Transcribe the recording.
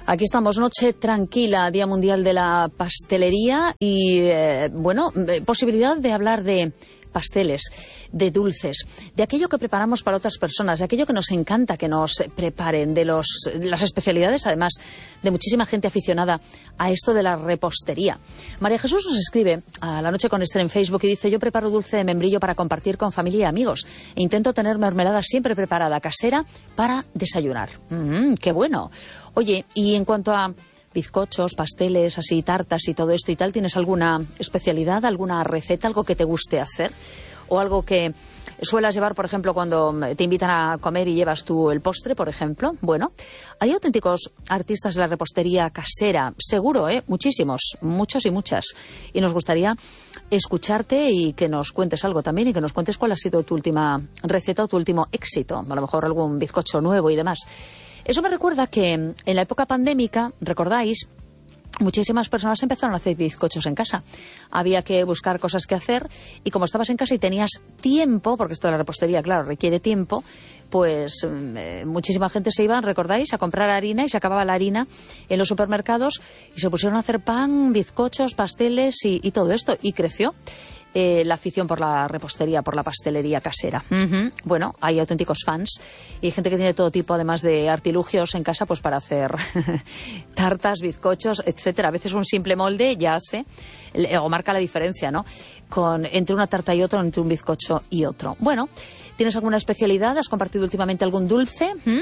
Aquí estamos, noche tranquila, Día Mundial de la Pastelería y, posibilidad de hablar de pasteles, de dulces, de aquello que preparamos para otras personas, de aquello que nos encanta que nos preparen, de las especialidades, además, de muchísima gente aficionada a esto de la repostería. María Jesús nos escribe a La Noche con Esther en Facebook y dice: yo preparo dulce de membrillo para compartir con familia y amigos e intento tener mermelada siempre preparada, casera, para desayunar. ¡Qué bueno! Oye, y en cuanto a bizcochos, pasteles, así, tartas y todo esto y tal, ¿tienes alguna especialidad, alguna receta, algo que te guste hacer? ¿O algo que suelas llevar, por ejemplo, cuando te invitan a comer y llevas tú el postre, por ejemplo? Bueno, hay auténticos artistas de la repostería casera, seguro, muchísimos, muchos y muchas. Y nos gustaría escucharte y que nos cuentes algo también y que nos cuentes cuál ha sido tu última receta o tu último éxito. A lo mejor algún bizcocho nuevo y demás. Eso me recuerda que en la época pandémica, recordáis, muchísimas personas empezaron a hacer bizcochos en casa. Había que buscar cosas que hacer y como estabas en casa y tenías tiempo, porque esto de la repostería, claro, requiere tiempo, pues muchísima gente se iba, recordáis, a comprar harina y se acababa la harina en los supermercados y se pusieron a hacer pan, bizcochos, pasteles y todo esto. Y creció la afición por la repostería, por la pastelería casera. Bueno, hay auténticos fans y hay gente que tiene todo tipo, además de artilugios en casa, pues para hacer tartas, bizcochos, etcétera. A veces un simple molde ya hace o marca la diferencia, ¿no? Entre una tarta y otra, entre un bizcocho y otro. Bueno, ¿tienes alguna especialidad? ¿Has compartido últimamente algún dulce?